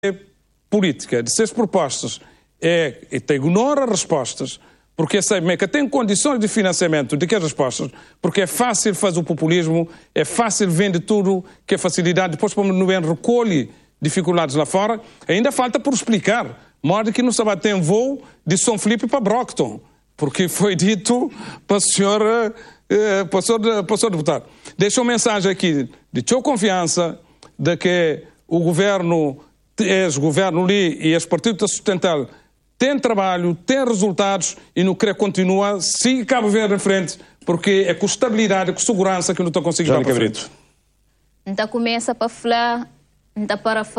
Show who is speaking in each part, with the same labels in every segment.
Speaker 1: política dessas propostas ignora respostas, porque sabe que tem condições de financiamento de que as respostas, porque é fácil fazer o populismo, é fácil vender tudo, que é facilidade, depois como não recolhe dificuldades lá fora, ainda falta por explicar, modo que não se tem voo de São Felipe para Brockton, porque foi dito para o senhor deputado. Deixa uma mensagem aqui de tua confiança, de que o governo ali e os partidos sustentáveis têm trabalho, têm resultados e não quer continuar, se Cabo Verde em frente, porque é com estabilidade, com segurança que não está conseguindo ir para frente.
Speaker 2: Então começa para falar, então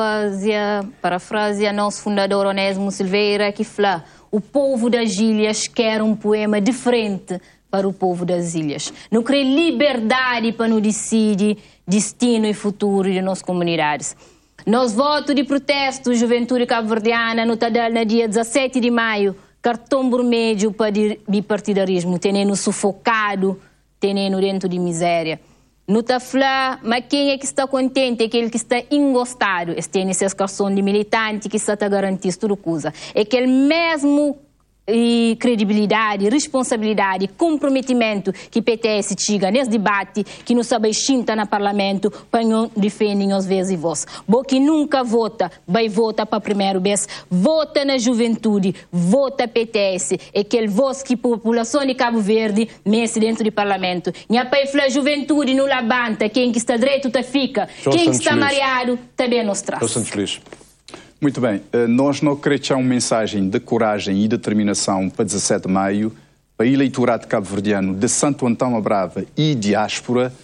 Speaker 2: parafraseia nosso fundador Onésimo Silveira, que fala: o povo das ilhas quer um poema diferente para o povo das ilhas. Não quer liberdade para não decidir destino e futuro de nossas comunidades. Nos votos de protesto, Juventude Cabo-Verdiana, no dia 17 de maio, cartão vermelho para bipartidarismo, tendo sufocado, tendo dentro de miséria. Não está falando, mas quem é que está contente? É aquele que está engostado. Tem essa escalção de militante que está a garantir tudo coisa. É aquele mesmo credibilidade, responsabilidade, comprometimento que PTS chega nesse debate, que não sabe xinta no parlamento para não defender às vezes voz. Bo que nunca vota, vai votar para primeiro vez, vota na juventude, vota PTS, é aquele voz que a população de Cabo Verde mece dentro do parlamento. Nha pai fala juventude não labanta, quem que está direito tá fica, quem que está mareado também nos traz.
Speaker 3: Muito bem, nós não queremos uma mensagem de coragem e determinação para 17 de maio, para o eleitorado cabo-verdiano de Santo Antão a Brava e diáspora,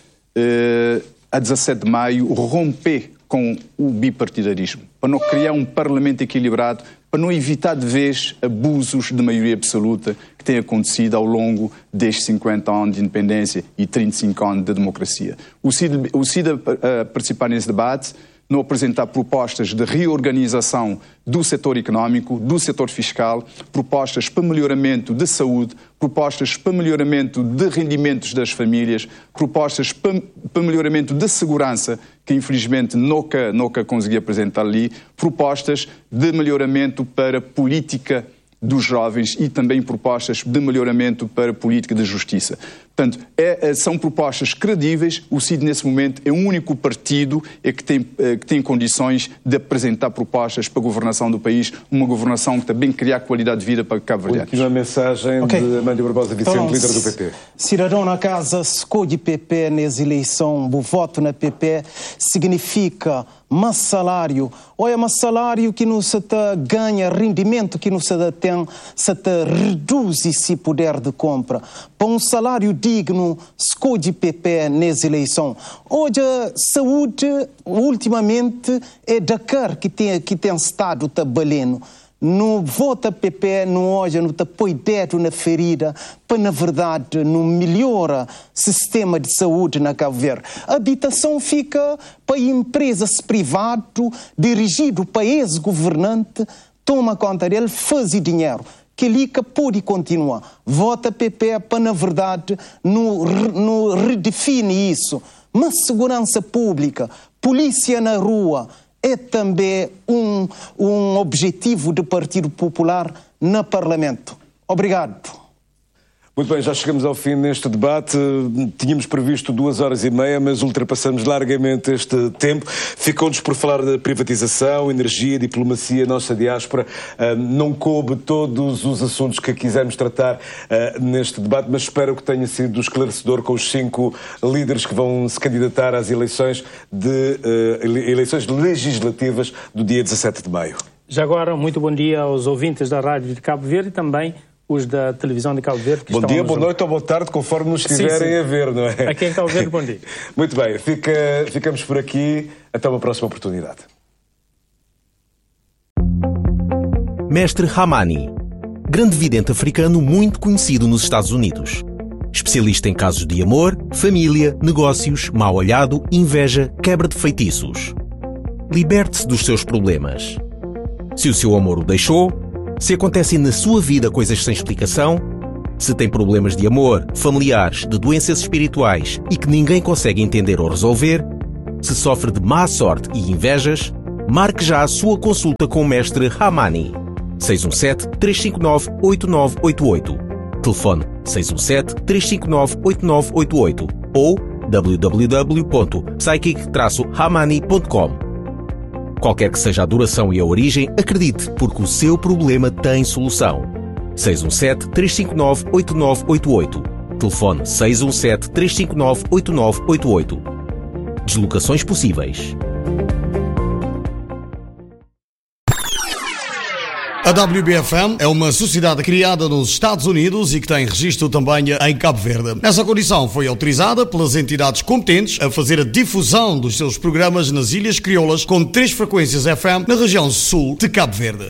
Speaker 3: a 17 de maio, romper com o bipartidarismo, para não criar um parlamento equilibrado, para não evitar de vez abusos de maioria absoluta que têm acontecido ao longo destes 50 anos de independência e 35 anos de democracia. O CID a participar nesse debate, não apresentar propostas de reorganização do setor económico, do setor fiscal, propostas para melhoramento de saúde, propostas para melhoramento de rendimentos das famílias, propostas para melhoramento de segurança, que infelizmente nunca consegui apresentar ali, propostas de melhoramento para política dos jovens e também propostas de melhoramento para a política de justiça. Portanto, são propostas credíveis. O CID, nesse momento, é o único partido que tem condições de apresentar propostas para a governação do país, uma governação que também criar qualidade de vida para cabo-verdianos.
Speaker 4: Última mensagem de Amândio Barbosa Vicente, líder do PP.
Speaker 5: Cidadão na casa, escolhe PP nas eleições, o voto na PP significa mais salário, ou é mais salário que não se ganha, rendimento que não se tem, se reduz esse poder de compra. Para um salário digno, escolhe PP nas eleições. Hoje, a saúde, ultimamente, é Dakar que tem estado trabalhando. Não vota PP, não hoje, não põe dedo na ferida, para, na verdade, não melhora o sistema de saúde na Cabo Verde. A habitação fica para empresas privadas, dirigido para ex-governante, toma conta dele, faz dinheiro. Que ali que pode continuar. Vota PP para, na verdade, não redefine isso. Mas segurança pública, polícia na rua, é também um objetivo do Partido Popular no Parlamento. Obrigado.
Speaker 4: Muito bem, já chegamos ao fim neste debate. Tínhamos previsto 2h30, mas ultrapassamos largamente este tempo. Ficou-nos por falar da privatização, energia, diplomacia, nossa diáspora. Não coube todos os assuntos que quisemos tratar neste debate, mas espero que tenha sido esclarecedor com os 5 líderes que vão se candidatar às eleições legislativas do dia 17 de maio.
Speaker 6: Já agora, muito bom dia aos ouvintes da Rádio de Cabo Verde e também os da televisão de Cabo Verde.
Speaker 4: Bom dia, boa noite ou boa tarde, conforme nos estiverem a ver, não é?
Speaker 6: Aqui em Cabo Verde, bom dia.
Speaker 4: Muito bem, ficamos por aqui. Até uma próxima oportunidade.
Speaker 7: Mestre Hamani, grande vidente africano muito conhecido nos Estados Unidos. Especialista em casos de amor, família, negócios, mau olhado, inveja, quebra de feitiços. Liberte-se dos seus problemas. Se o seu amor o deixou, se acontecem na sua vida coisas sem explicação, se tem problemas de amor, familiares, de doenças espirituais e que ninguém consegue entender ou resolver, se sofre de má sorte e invejas, Marque já a sua consulta com o mestre Hamani. 617-359-8988. Telefone 617-359-8988 ou www.psychic-hamani.com. Qualquer que seja a duração e a origem, acredite, porque o seu problema tem solução. 617-359-8988. Telefone 617-359-8988. Deslocações possíveis.
Speaker 8: A WBFM é uma sociedade criada nos Estados Unidos e que tem registro também em Cabo Verde. Essa condição foi autorizada pelas entidades competentes a fazer a difusão dos seus programas nas Ilhas Crioulas com 3 frequências FM na região sul de Cabo Verde.